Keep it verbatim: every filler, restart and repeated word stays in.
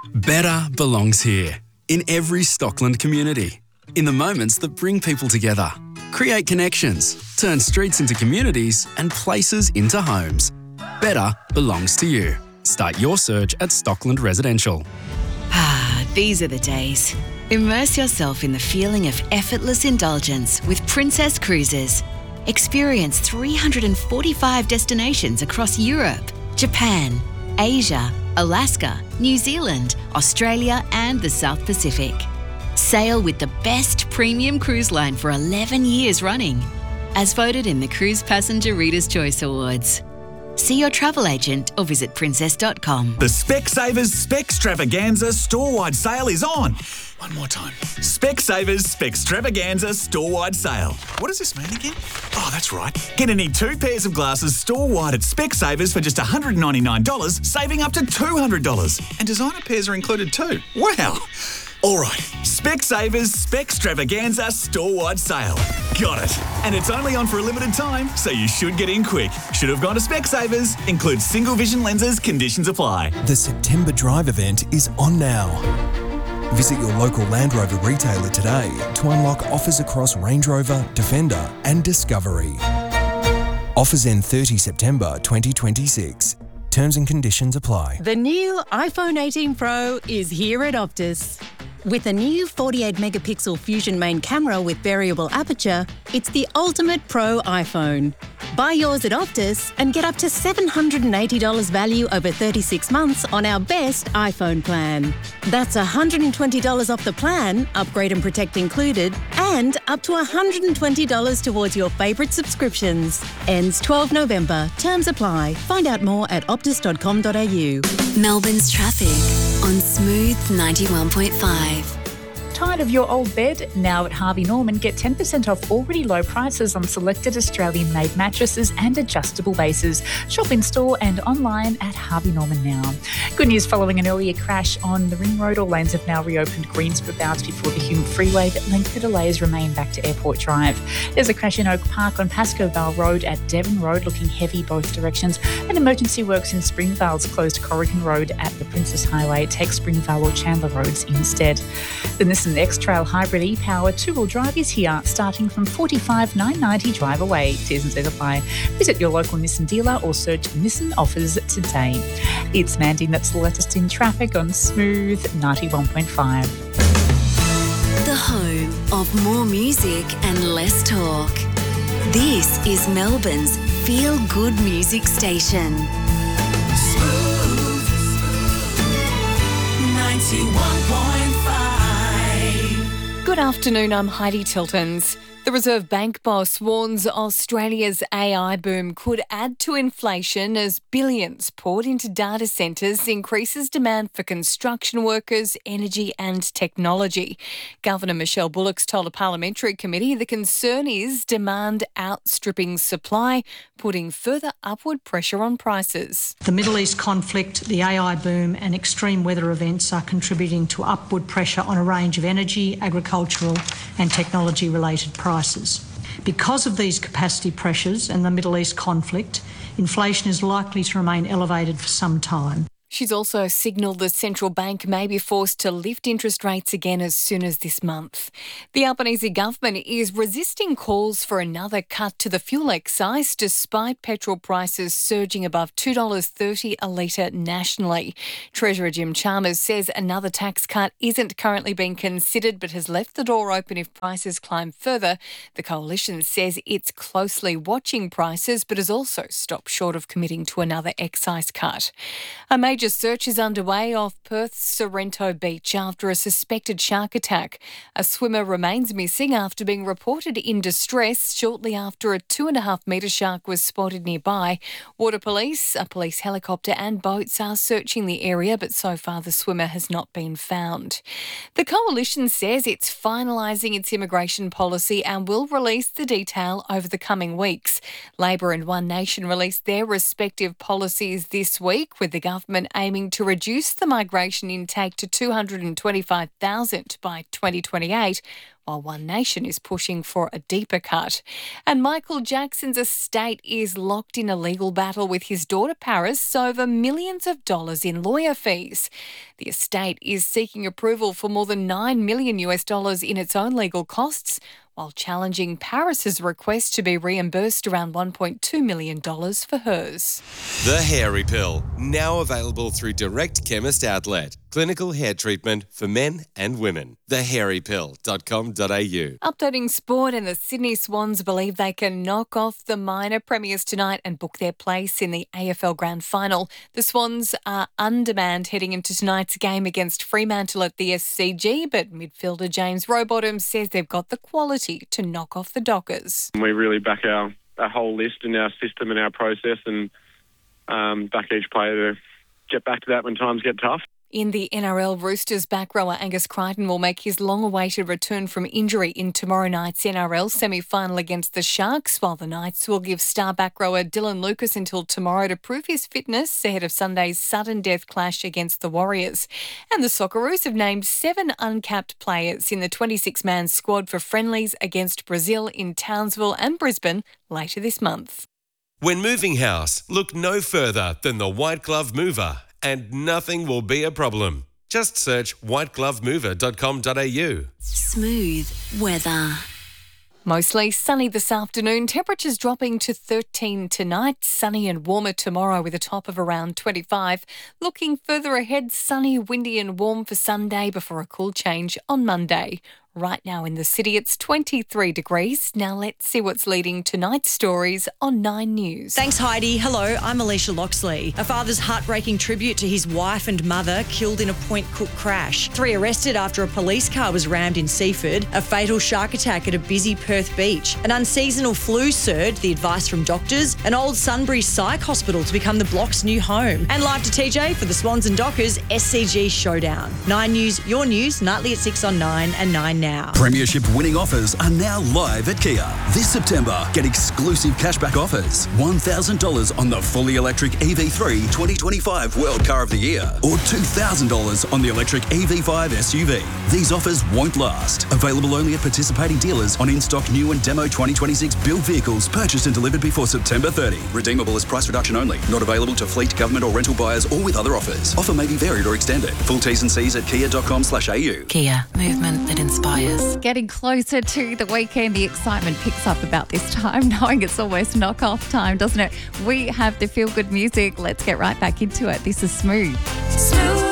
Better belongs here, in every Stockland community. In the moments that bring people together, create connections, turn streets into communities and places into homes. Better belongs to you. Start your search at Stockland Residential. Ah, these are the days. Immerse yourself in the feeling of effortless indulgence with Princess Cruises. Experience three hundred forty-five destinations across Europe, Japan, Asia, Alaska, New Zealand, Australia and the South Pacific. Sail with the best premium cruise line for eleven years running, as voted in the Cruise Passenger Reader's Choice Awards. See your travel agent or visit princess dot com. The Specsavers Specstravaganza store-wide sale is on. One more time. Specsavers Specstravaganza store-wide sale. What does this mean again? Oh, that's right. Get any two pairs of glasses store-wide at Specsavers for just one hundred ninety-nine dollars, saving up to two hundred dollars. And designer pairs are included too. Wow. All right, Specsavers Specstravaganza store-wide sale. Got it. And it's only on for a limited time, so you should get in quick. Should have gone to Specsavers. Includes single vision lenses. Conditions apply. The September Drive event is on now. Visit your local Land Rover retailer today to unlock offers across Range Rover, Defender and Discovery. Offers end thirtieth September twenty twenty-six. Terms and conditions apply. The new iPhone eighteen Pro is here at Optus. With a new forty-eight megapixel Fusion main camera with variable aperture, it's the ultimate pro iPhone. Buy yours at Optus and get up to seven hundred eighty dollars value over thirty-six months on our best iPhone plan. That's one hundred twenty dollars off the plan, upgrade and protect included, and up to one hundred twenty dollars towards your favourite subscriptions. Ends twelfth November. Terms apply. Find out more at optus dot com dot a u. Melbourne's traffic on Smooth ninety-one point five. Tired of your old bed? Now at Harvey Norman, get ten percent off already low prices on selected Australian-made mattresses and adjustable bases. Shop in store and online at Harvey Norman now. Good news following an earlier crash on the Ring Road. All lanes have now reopened greens for bouts before the Hume Freeway, but lengthy delays remain back to Airport Drive. There's a crash in Oak Park on Pascoe Vale Road at Devon Road, looking heavy both directions. And emergency works in Springvale's closed Corrigan Road at the Princess Highway. Take Springvale or Chandler Roads instead. The Nissan X-Trail Hybrid e-Power two-wheel drive is here, starting from forty-five thousand nine hundred ninety dollars drive away. T's and C's apply. Visit your local Nissan dealer or search Nissan offers today. It's Mandy, that's the latest in traffic on Smooth ninety-one point five. The home of more music and less talk. This is Melbourne's feel-good music station. Smooth ninety-one point five. Good afternoon, I'm Heidi Tiltons. The Reserve Bank boss warns Australia's A I boom could add to inflation as billions poured into data centres increases demand for construction workers, energy and technology. Governor Michelle Bullock's told a parliamentary committee the concern is demand outstripping supply, putting further upward pressure on prices. The Middle East conflict, the A I boom and extreme weather events are contributing to upward pressure on a range of energy, agricultural and technology-related prices. Because of these capacity pressures and the Middle East conflict, inflation is likely to remain elevated for some time. She's also signalled the central bank may be forced to lift interest rates again as soon as this month. The Albanese government is resisting calls for another cut to the fuel excise despite petrol prices surging above two dollars thirty a litre nationally. Treasurer Jim Chalmers says another tax cut isn't currently being considered but has left the door open if prices climb further. The coalition says it's closely watching prices but has also stopped short of committing to another excise cut. A major search is underway off Perth's Sorrento Beach after a suspected shark attack. A swimmer remains missing after being reported in distress shortly after a two and a half metre shark was spotted nearby. Water police, a police helicopter and boats are searching the area, but so far the swimmer has not been found. The coalition says it's finalising its immigration policy and will release the detail over the coming weeks. Labor and One Nation released their respective policies this week, with the government aiming to reduce the migration intake to two hundred twenty-five thousand by twenty twenty-eight, while One Nation is pushing for a deeper cut. And Michael Jackson's estate is locked in a legal battle with his daughter Paris over millions of dollars in lawyer fees. The estate is seeking approval for more than nine million US dollars in its own legal costs, while challenging Paris's request to be reimbursed around one point two million dollars for hers. The Hairy Pill, now available through Direct Chemist Outlet. Clinical hair treatment for men and women. the hairy pill dot com dot a u. Updating sport, and the Sydney Swans believe they can knock off the minor premiers tonight and book their place in the A F L Grand Final. The Swans are undermanned heading into tonight's game against Fremantle at the S C G, but midfielder James Rowbottom says they've got the quality to knock off the Dockers. We really back our, our whole list and our system and our process, and um, back each player to get back to that when times get tough. In the N R L, Roosters back rower Angus Crichton will make his long-awaited return from injury in tomorrow night's N R L semi-final against the Sharks, while the Knights will give star back rower Dylan Lucas until tomorrow to prove his fitness ahead of Sunday's sudden death clash against the Warriors. And the Socceroos have named seven uncapped players in the twenty-six man squad for friendlies against Brazil in Townsville and Brisbane later this month. When moving house, look no further than the White Glove Mover, and nothing will be a problem. Just search white glove mover dot com dot a u. Smooth weather. Mostly sunny this afternoon, temperatures dropping to thirteen tonight, sunny and warmer tomorrow with a top of around twenty-five. Looking further ahead, sunny, windy and warm for Sunday before a cool change on Monday. Right now in the city, it's twenty-three degrees. Now let's see what's leading tonight's stories on Nine News. Thanks, Heidi. Hello, I'm Alicia Loxley. A father's heartbreaking tribute to his wife and mother killed in a Point Cook crash. Three arrested after a police car was rammed in Seaford. A fatal shark attack at a busy Perth beach. An unseasonal flu surge, the advice from doctors. An old Sunbury Psych Hospital to become the block's new home. And live to T J for the Swans and Dockers S C G Showdown. Nine News, your news, nightly at six on Nine and Nine now. Premiership winning offers are now live at Kia. This September, get exclusive cashback offers. one thousand dollars on the fully electric E V three twenty twenty-five World Car of the Year, or two thousand dollars on the electric E V five S U V. These offers won't last. Available only at participating dealers on in-stock new and demo twenty twenty-six build vehicles purchased and delivered before September thirtieth. Redeemable as price reduction only. Not available to fleet, government or rental buyers or with other offers. Offer may be varied or extended. Full T's and C's at kia dot com slash a u. Kia, movement that inspires. Getting closer to the weekend, the excitement picks up about this time, knowing it's almost knock-off time, doesn't it? We have the feel-good music. Let's get right back into it. This is Smooth. Smooth.